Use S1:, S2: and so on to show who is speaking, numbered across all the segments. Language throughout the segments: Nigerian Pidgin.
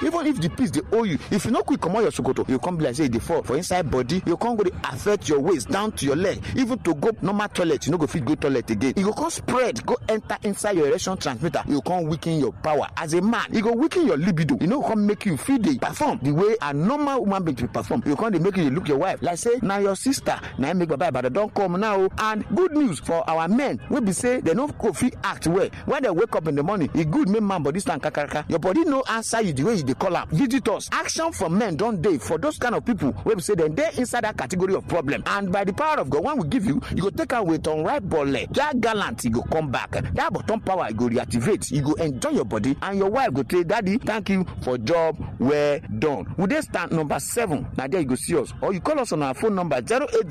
S1: even if the piece dey owe you, if you no quick comot your sokoto, you come be like say e dey fall for inside body, you come go dey affect your waist down to your leg. Even to go normal toilet, you no go fit go toilet again. E go come spread go enter inside your erection transmitter. You go come weaken your power as a man. E go weaken your libido. E no go come make you fit dey perform the way a normal woman being to perform. You go come dey make you look your wife like say na your sister. Na im make Baba Ibadan don come now. And good news for our men wey be say dem no go fit act well when dem wake up in the morning. E good make man body stand kakaraka. Your body no answer you the way you dey call am. Visitors, action from men don dey for those kind of people wey be say dem dey inside that category of problem. And by the power of God, when we give you, you go take am with unripe bole. That gallant, e go come back. That bottom power, e go reactivate. You go enjoy your body, and your wife go say, "Daddy, thank you for job well done." We dey stand number 7. Now there you go see us, or you call us on our phone number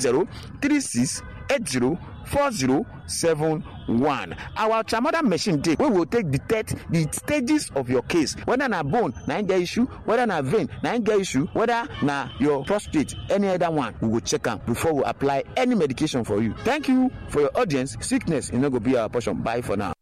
S1: 080-3680-4071. Our ultramoder machine dey wey will take detect the stages of your case, whether na bone na im get issue, whether na vein na im get issue, whether na your prostate, any other one. We go check am before we apply any medication for you. Thank you for your audience. Sickness e no go be our portion. Bye for now.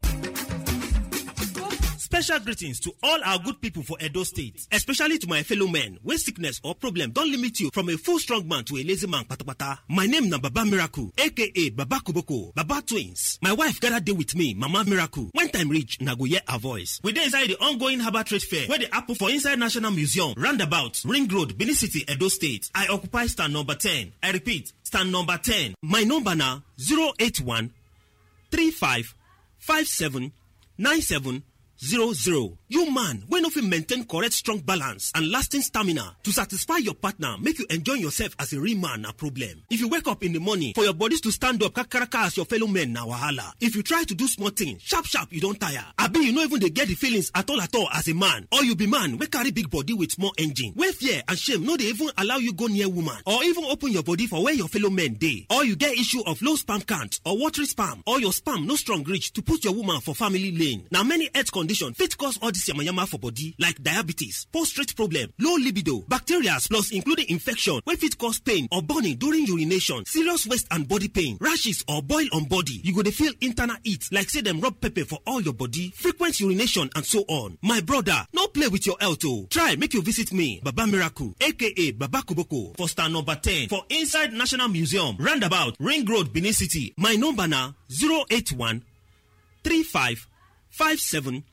S2: Special greetings to all our good people for Edo State, especially to my fellow men when sickness or problem don't limit you from a full strong man to a lazy man patapata. My name na Baba Miracle, aka Baba Kuboko, Baba Twins. My wife gotta deal with me, Mama Miracle. When time reach, na go hear her voice. We dey inside the ongoing Harbour Trade Fair where the happen for inside National Museum, roundabout, Ring Road, Benin City, Edo State. I occupy stand number 10. I repeat, stand number 10. My number na 081 35 57 97 00. You man, when of you maintain correct strong balance and lasting stamina to satisfy your partner, make you enjoy yourself as a real man, a problem. If you wake up in the morning for your bodies to stand up kakaraka as your fellow men, na wahala. If you try to do small things, sharp you don't tire. Abi you no even dey get the feelings at all as a man. Or you be man we carry big body with small engine. Where fear and shame no dey even allow you go near woman or even open your body for where your fellow men dey. Or you get issue of low sperm count or watery sperm, or your sperm no strong reach to put your woman for family lane. Now many health conditions fit cause all this yamayama for body like diabetes, prostate problem, low libido, bacteria plus including infection wey fit cause pain or burning during urination, serious waist and body pain, rashes or boil on body. You go dey feel internal heat like say dem rub pepper for all your body, frequent urination and so on. My brother, no play with your health o. Try make you visit me, Baba Miracle, aka Baba Kuboko, for stand number 10 for inside National Museum, roundabout, Ring Road, Benin City. My number na 081 35 57